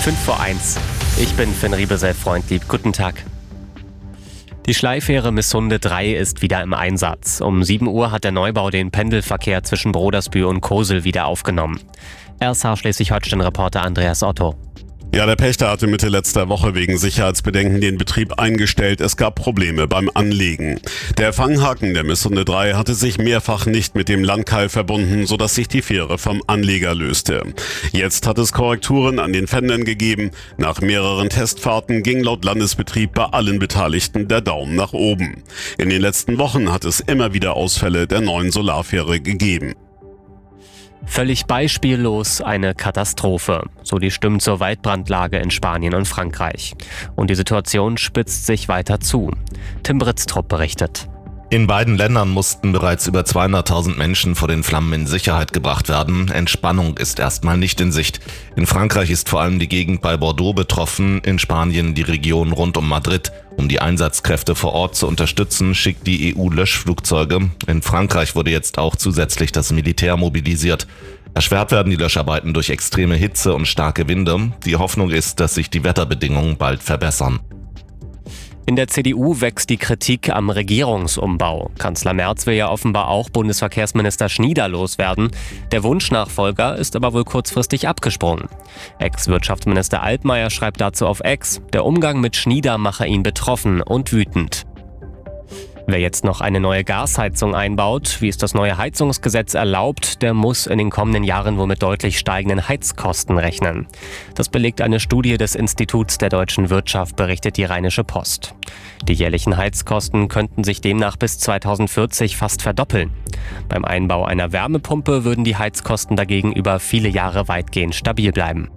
5:05. Ich bin Finn Riebesell-Freundlieb. Guten Tag. Die Schleifähre Missunde 3 ist wieder im Einsatz. Um 7 Uhr hat der Neubau den Pendelverkehr zwischen Brodersbühl und Kosel wieder aufgenommen. RSH Schleswig-Holstein-Reporter Andreas Otto. Ja, der Pächter hatte Mitte letzter Woche wegen Sicherheitsbedenken den Betrieb eingestellt. Es gab Probleme beim Anlegen. Der Fanghaken der Missunde 3 hatte sich mehrfach nicht mit dem Landkeil verbunden, sodass sich die Fähre vom Anleger löste. Jetzt hat es Korrekturen an den Fendern gegeben. Nach mehreren Testfahrten ging laut Landesbetrieb bei allen Beteiligten der Daumen nach oben. In den letzten Wochen hat es immer wieder Ausfälle der neuen Solarfähre gegeben. Völlig beispiellos eine Katastrophe. So die Stimmen zur Waldbrandlage in Spanien und Frankreich. Und die Situation spitzt sich weiter zu. Tim Britztrup berichtet. In beiden Ländern mussten bereits über 200.000 Menschen vor den Flammen in Sicherheit gebracht werden. Entspannung ist erstmal nicht in Sicht. In Frankreich ist vor allem die Gegend bei Bordeaux betroffen, in Spanien die Region rund um Madrid. Um die Einsatzkräfte vor Ort zu unterstützen, schickt die EU Löschflugzeuge. In Frankreich wurde jetzt auch zusätzlich das Militär mobilisiert. Erschwert werden die Löscharbeiten durch extreme Hitze und starke Winde. Die Hoffnung ist, dass sich die Wetterbedingungen bald verbessern. In der CDU wächst die Kritik am Regierungsumbau. Kanzler Merz will ja offenbar auch Bundesverkehrsminister Schnieder loswerden. Der Wunschnachfolger ist aber wohl kurzfristig abgesprungen. Ex-Wirtschaftsminister Altmaier schreibt dazu auf X, der Umgang mit Schnieder mache ihn betroffen und wütend. Wer jetzt noch eine neue Gasheizung einbaut, wie es das neue Heizungsgesetz erlaubt, der muss in den kommenden Jahren wohl mit deutlich steigenden Heizkosten rechnen. Das belegt eine Studie des Instituts der deutschen Wirtschaft, berichtet die Rheinische Post. Die jährlichen Heizkosten könnten sich demnach bis 2040 fast verdoppeln. Beim Einbau einer Wärmepumpe würden die Heizkosten dagegen über viele Jahre weitgehend stabil bleiben.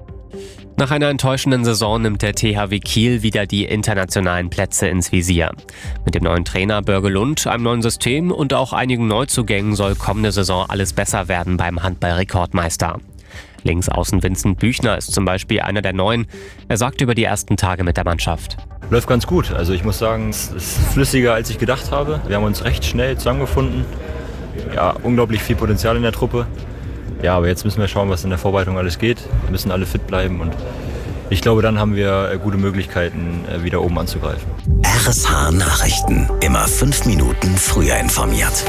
Nach einer enttäuschenden Saison nimmt der THW Kiel wieder die internationalen Plätze ins Visier. Mit dem neuen Trainer Börge Lund, einem neuen System und auch einigen Neuzugängen soll kommende Saison alles besser werden beim Handball-Rekordmeister. Linksaußen Vincent Büchner ist zum Beispiel einer der Neuen. Er sagt über die ersten Tage mit der Mannschaft. Läuft ganz gut. Also ich muss sagen, es ist flüssiger, als ich gedacht habe. Wir haben uns recht schnell zusammengefunden. Ja, unglaublich viel Potenzial in der Truppe. Ja, aber jetzt müssen wir schauen, was in der Vorbereitung alles geht. Wir müssen alle fit bleiben und ich glaube, dann haben wir gute Möglichkeiten, wieder oben anzugreifen. RSH Nachrichten. Immer 5 Minuten früher informiert.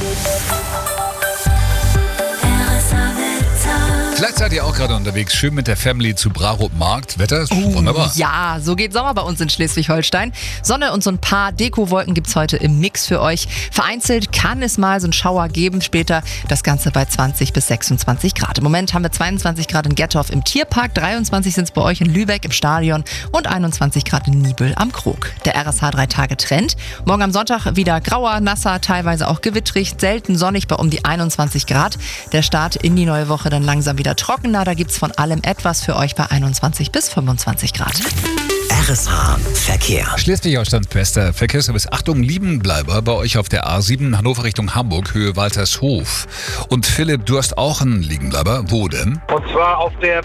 Vielleicht seid ihr auch gerade unterwegs, schön mit der Family zu Brarup Markt. Wetter ist wunderbar. Ja, so geht Sommer bei uns in Schleswig-Holstein. Sonne und so ein paar Dekowolken gibt's heute im Mix für euch. Vereinzelt kann es mal so einen Schauer geben, später das Ganze bei 20 bis 26 Grad. Im Moment haben wir 22 Grad in Gettorf im Tierpark, 23 sind es bei euch in Lübeck im Stadion und 21 Grad in Niebüll am Krog. Der RSH 3-Tage-Trend. Morgen am Sonntag wieder grauer, nasser, teilweise auch gewittrig, selten sonnig bei um die 21 Grad. Der Start in die neue Woche dann langsam wieder trockener, da gibt's von allem etwas für euch bei 21 bis 25 Grad. RSH Verkehr. Schleswig-Holsteins bester Verkehrsservice. Achtung, Liebenbleiber bei euch auf der A7 Hannover Richtung Hamburg, Höhe Waltershof. Und Philipp, du hast auch einen Liebenbleiber. Wo denn? Und zwar auf der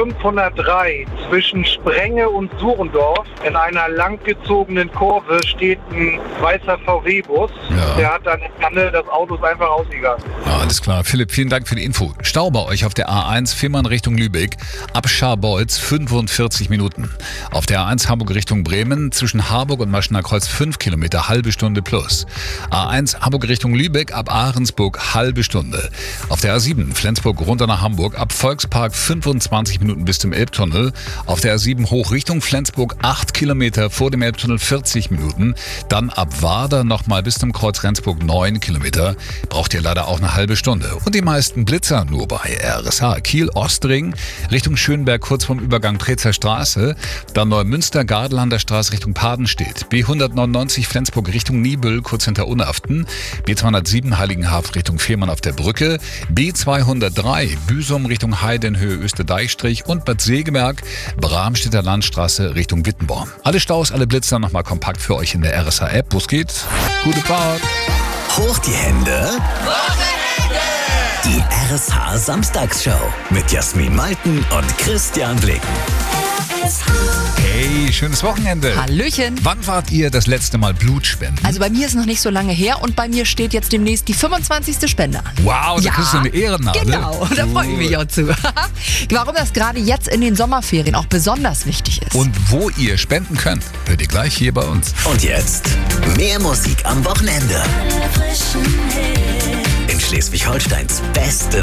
B503 zwischen Sprenge und Surendorf. In einer langgezogenen Kurve steht ein weißer VW-Bus. Ja. Der hat dann im Panne, das Auto ist einfach ausgegangen. Ja, alles klar. Philipp, vielen Dank für die Info. Stau bei euch auf der A1 Fehmarn Richtung Lübeck. Ab Scharbeutz 45 Minuten. Auf der A1 Hamburg Richtung Bremen, zwischen Harburg und Maschener Kreuz 5 Kilometer, halbe Stunde plus. A1 Hamburg Richtung Lübeck, ab Ahrensburg, halbe Stunde. Auf der A7 Flensburg runter nach Hamburg, ab Volkspark 25 Minuten bis zum Elbtunnel. Auf der A7 hoch Richtung Flensburg, 8 Kilometer, vor dem Elbtunnel 40 Minuten. Dann ab Warder nochmal bis zum Kreuz Rendsburg 9 Kilometer. Braucht ihr leider auch eine halbe Stunde. Und die meisten Blitzer nur bei RSH. Kiel-Ostring, Richtung Schönberg, kurz vorm Übergang Prezer Straße. Dann Neumünster, Gardelander Straße Richtung Padenstedt. B199 Flensburg Richtung Niebüll, kurz hinter Unaften. B207 Heiligenhafen Richtung Fehmarn auf der Brücke. B203 Büsum Richtung Heidenhöhe Österdeichstrich und Bad Segeberg, Bramstädter Landstraße Richtung Wittenborn. Alle Staus, alle Blitzer nochmal kompakt für euch in der RSH-App. Wo es geht? Gute Fahrt! Hoch die Hände! Wochenende! Die RSH Samstagsshow mit Jasmin Malten und Christian Blicken. Hey, schönes Wochenende. Hallöchen. Wann wart ihr das letzte Mal Blut spenden? Also bei mir ist noch nicht so lange her und bei mir steht jetzt demnächst die 25. Spende an. Wow, da kriegst du eine Ehrennadel. Genau, da freue ich mich auch zu. Warum das gerade jetzt in den Sommerferien auch besonders wichtig ist. Und wo ihr spenden könnt, hört ihr gleich hier bei uns. Und jetzt mehr Musik am Wochenende. In Schleswig-Holsteins beste